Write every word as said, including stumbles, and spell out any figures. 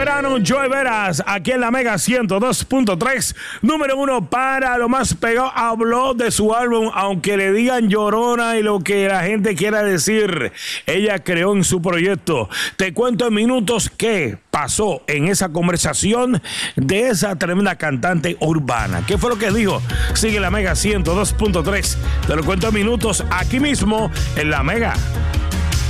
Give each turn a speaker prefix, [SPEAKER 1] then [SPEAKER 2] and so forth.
[SPEAKER 1] verano, Joey Veras, aquí en la Mega ciento dos punto tres, número uno para lo más pegado. Habló de su álbum, aunque le digan llorona y lo que la gente quiera decir. Ella creó en su proyecto. Te cuento en minutos qué pasó en esa conversación de esa tremenda cantante urbana. ¿Qué fue lo que dijo? Sigue la Mega ciento dos punto tres. Te lo cuento en minutos aquí mismo en la Mega.